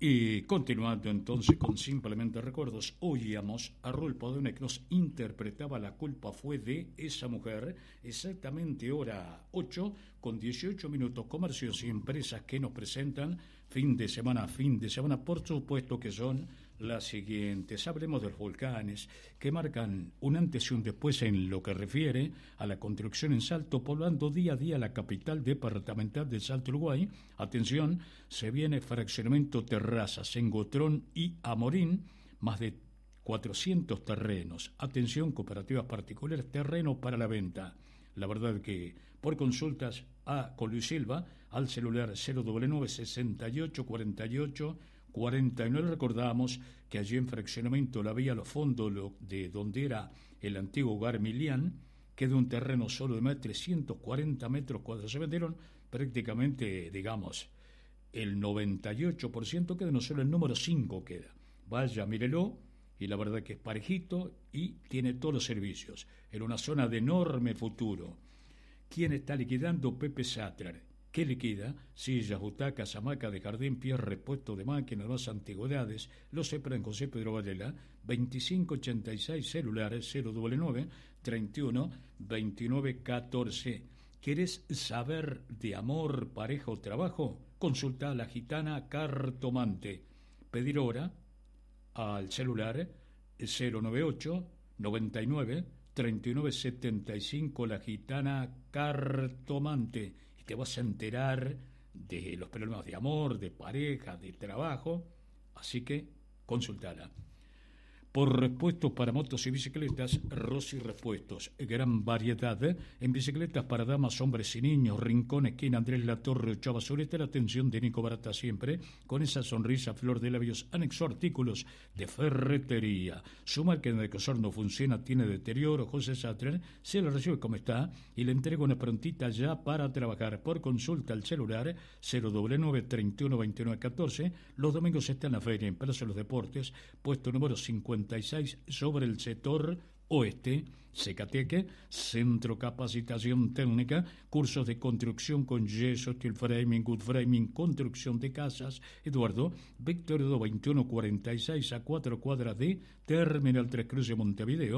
Y continuando entonces con Simplemente Recuerdos, oíamos a Raúl Podone que nos interpretaba La culpa fue de esa mujer, exactamente hora 8 con 18 minutos, comercios y empresas que nos presentan fin de semana, por supuesto que son las siguientes. Hablemos de los volcanes que marcan un antes y un después en lo que refiere a la construcción en Salto, poblando día a día la capital departamental de Salto, Uruguay. Atención, se viene fraccionamiento Terrazas en Gotrón y Amorín, más de 400 terrenos. Atención, cooperativas particulares, terreno para la venta. La verdad que por consultas con Luis Silva al celular 099 68 48 49. Recordamos que allí en fraccionamiento La Vía, los fondos de donde era el antiguo hogar Milián, que de un terreno solo de más de 340 metros cuadrados se vendieron prácticamente, digamos, el 98%, queda, no solo el número 5 queda. Vaya, mírelo, y la verdad que es parejito y tiene todos los servicios, en una zona de enorme futuro. ¿Quién está liquidando? Pepe Sattler. ¿Qué liquida? Sillas, butacas, hamacas de jardín, pies, repuesto de máquinas, más antigüedades. Lo sepa en José Pedro Varela, 2586, celulares 099 31 29 14. ¿Querés saber de amor, pareja o trabajo? Consulta a La Gitana Cartomante. Pedir hora al celular 098 99 39 75. La Gitana Cartomante. Te vas a enterar de los problemas de amor, de pareja, de trabajo, así que consultala. Por repuestos para motos y bicicletas, Rossi Repuestos. Gran variedad en bicicletas para damas, hombres y niños. Rincón, esquina Andrés Latorre, Ochava Sureste. La atención de Nico Barata siempre, con esa sonrisa flor de labios. Anexo artículos de ferretería. Su máquina de coser no funciona, tiene deterioro. José Sattler se la recibe como está y le entrega una prontita ya para trabajar. Por consulta al celular 099 31 29 14. Los domingos está en la feria en Plaza de los Deportes, puesto número 50 sobre el sector oeste. Secateque, Centro Capacitación Técnica, cursos de construcción con yeso, steel framing, wood framing, construcción de casas. Eduardo Víctor 2146, a 4 cuadras de Terminal Tres Cruces, Montevideo.